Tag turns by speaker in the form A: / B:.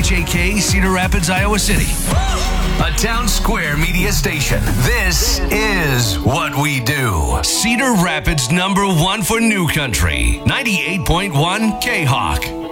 A: KHAK, Cedar Rapids, Iowa City.
B: A Town Square media station. This is what we do.
A: Cedar Rapids #1 for New Country. 98.1 K-Hawk.